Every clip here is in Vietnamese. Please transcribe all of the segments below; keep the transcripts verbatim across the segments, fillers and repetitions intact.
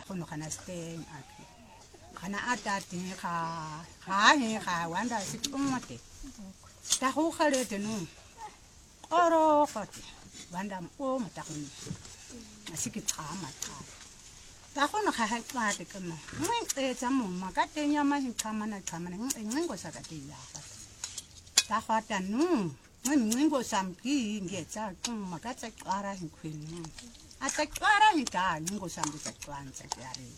tahono kana steng aki kana atati kha kha he kha wanda sikumate tahu khale tenu oro fati wanda o matahuni asiki tama ta tahono kha ha kwate kama ngwe tsamu makate nyama hi kama na kama na ngwe sakati ya tahata nu ngwe samki ngetsa makatsa kwara hi khwini atakara hita ningo sambu takwanza yari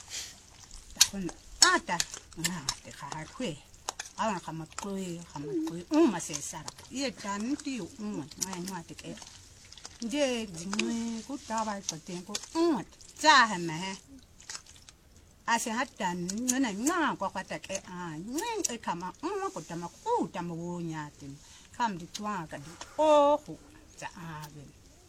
takun ata ngate khakwe awana kama kwe kama kwe uma sesara ye tanti uma ngwa teke nje jingwe kutaba kwatengo uma tsahama ase hatta nana nga kwa kwatake a ngwe kama uma kutama kutama wonyati kam ditwaka di ohu tsa ave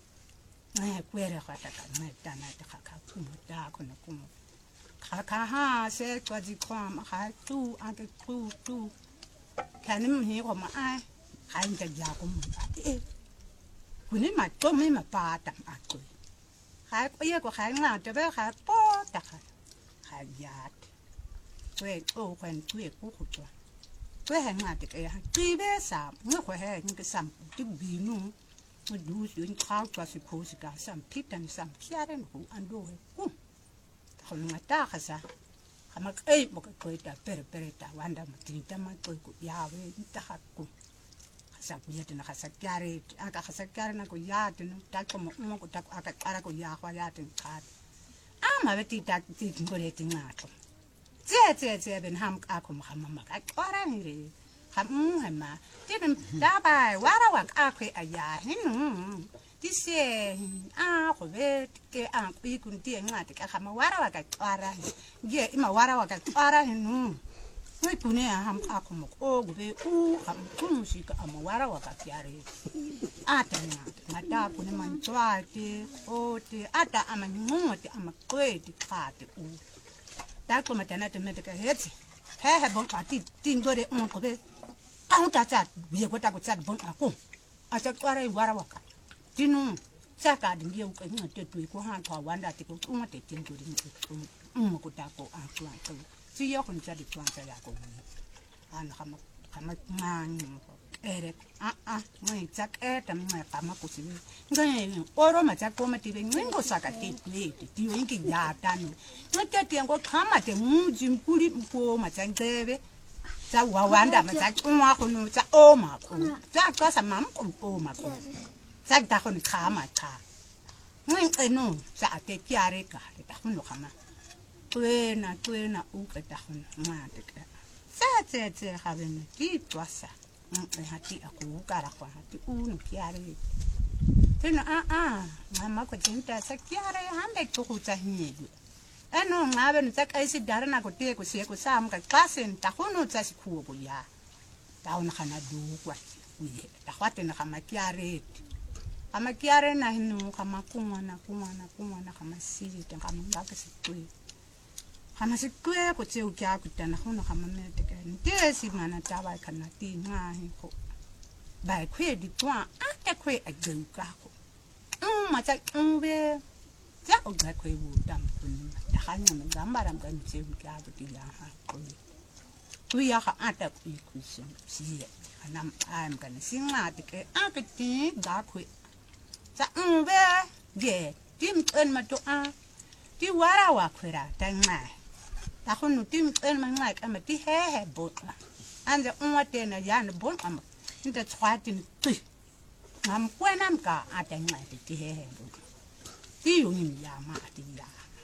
ngai kwere khata ka ngai tana ta kha kumu ta kona kumu kha kha ha se kwa ji kwa ma kha tu a ke tu tu kanim hi ko ma ai kha nta ja ko mu e kuni ma to mi ma pa ta a ko kha ko ye ko kha nga te be kha po ta kha kha ya kwe o kwen kwe ku ku to kwe ha nga te ke ha ti be sa ngo ko he ni ke sam ti bi nu du yun khau twa si ko si ka sam pitan sam kiaren hu ando he ku khol ngata khasa khama ei mo ko ta per per ta wanda mutinta ma ko ku ya we ta hakku khasa ku yete na khasa kiare aka khasa kiare na ko ya te no ta ko mo ko ta aka ara ko ya khwa ya te kha ama we ti ta ti ngore ti ngato tse tse tse ben ham ka ko ma ma ka ara ni re ham hama tin da bai wara wa ka kwe aya hinu ti se a ko be ke a ku kun ti ngati ka khama wara wa ka twara ge ima wara wa ka twara hinu we kune a ham ka ko mo ko be u ham kun shi ka ama wara wa ka kyare ata na ngata kune man twate o te ata ama ngote ama kweti khate u ta ko matana te mete ka heti he he bon ka ti tingore on ko be ang tata biye ko ta ko tsat bon ako asa kwara wara waka tinu saka dingie ko ni te tu ko han ko wanda te ko uma te tingo ri um ko ta ko a ko ko si yo ko tsadi ko anta ya ko an khama khama man ere a a ngai tsak e tam ngai khama ko si ngai oro ma tsak ko ma ti ngai saka te ple ti yo inki ya tanu no te tengo khama te mu jimpuri ko ma tsangebe za wawanda ma za unwa ko no za o ma ko za ka sa mam ko o ma ko za ta ko ni kha ma kha ngai eno za te kiare ka ta ko no khama kwe na kwe na u ka ta ko ma te ka za te te ha ben ti twasa ngai hati aku ka ra ko hati u no kiare tena a a mama ko jinta sa kiare hande ko ku ta hi ano ngabe ntsaka isi darana ko te ko se ko sam ka klasen ta hono tsa sikhuo ko ya ta ona kana du kwa uye ta khwate na kama kiare ama kiare na hinu kama kumana kumana kumana kama siri ta kama ngaka sikwe kama sikwe ko tse u kya ku tana hono kama me te ka nte si mana ta ba kana ti nga hi ko ba khwe di twa a te khwe a ju ka ko um ma ta umbe ja o ga khwe wu dam kun hanya menggambar am kan se ka to ti ya ha ko tu ya ha ata ku ku se si anam am kan singa te ke a ke ti ga khu sa umbe ge tim en ma to a ti wara wa khwera ta nga ta khonu tim en ma nga ka ma ti he he bo ande unwa te na ya ne bon am nta tswati ni tu ngam kwenam ka ata nga ti he he bo ti yo ni ya ma ti ya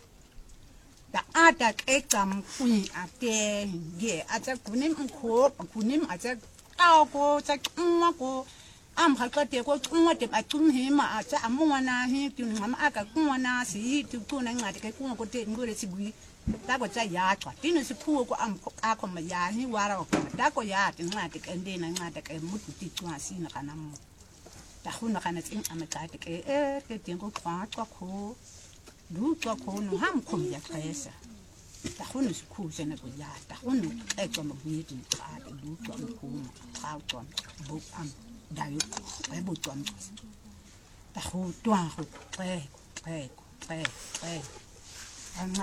ta ata ke kam kui ate ge ata kunim ko kunim ata ka ko ta nwa ko am ha ka te ko nwa te ba tum he ma ata amwa na he tu ngam aka kunwa na si tu ko na ngati ke kunwa ko te ngore si gui ta ko ta ya twa tinu si ku ko am ko a ko ma ya ni wara ko ta ko ya ti ngati ke ndi na ngati ke mutu ti twa si na kana mo ta khuna kana tsin amata te ke e ke tingo kwa kwa ko du kwa ko no ham ko ya kesa ta khunu ku se na ko ya ta khunu e ko ma bi ti ka du kwa ko ka ko bu am da yu e bu to ta khu twa khu pe pe pe pe